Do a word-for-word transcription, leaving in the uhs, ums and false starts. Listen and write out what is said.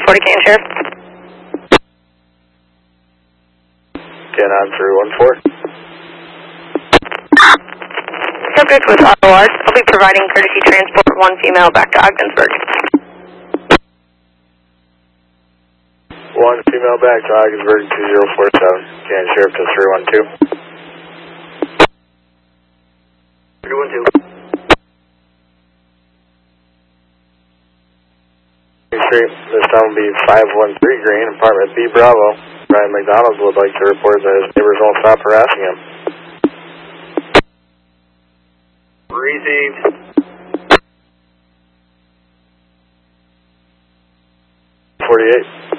forty Canyon Sheriff. Canon three one four. Subject with R O Rs. I'll be providing courtesy transport of one female back to Ogdensburg. One female back to Ogdensburg two zero four seven. Canyon Sheriff to three one two. three one two. Street. This time will be five one three Green, apartment B Bravo. Brian McDonald would like to report that his neighbors won't stop harassing him. Received. forty-eight.